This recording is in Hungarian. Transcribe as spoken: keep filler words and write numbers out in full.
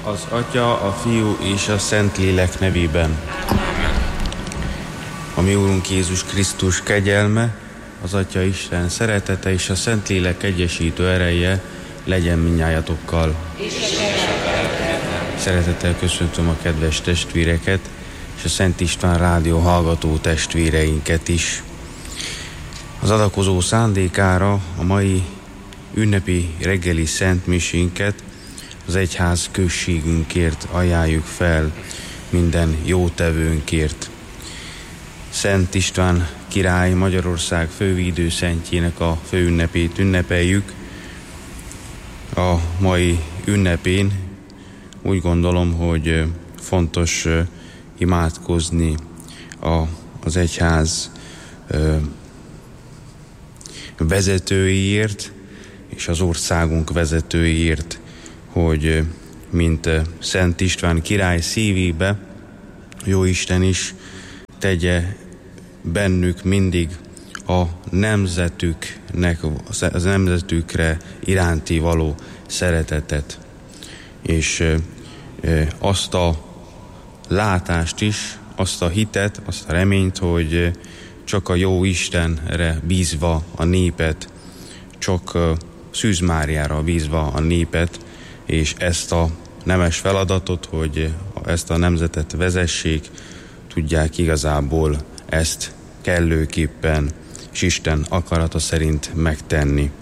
Az Atya, a Fiú és a Szentlélek nevében. A mi Úrunk Jézus Krisztus kegyelme, az Atya Isten szeretete és a Szentlélek egyesítő ereje legyen mindnyájatokkal. Szeretettel köszöntöm a kedves testvéreket és a Szent István rádió hallgató testvéreinket is. Az adakozó szándékára a mai ünnepi reggeli szentmisénket az egyház községünkért ajánljuk fel, minden jótevőnkért. Szent István király Magyarország fővédőszentjének a főünnepét ünnepeljük. A mai ünnepén úgy gondolom, hogy fontos imádkozni a, az egyház vezetőiért és az országunk vezetőiért, hogy mint Szent István király szívébe Jóisten is tegye bennük mindig a nemzetüknek, az nemzetükre iránti való szeretetet, és azt a látást is, azt a hitet, azt a reményt, hogy csak a jó Istenre bízva a népet, csak Szűz Máriára bízva a népet, és ezt a nemes feladatot, hogy ezt a nemzetet vezessék, tudják igazából ezt kellőképpen és Isten akarata szerint megtenni.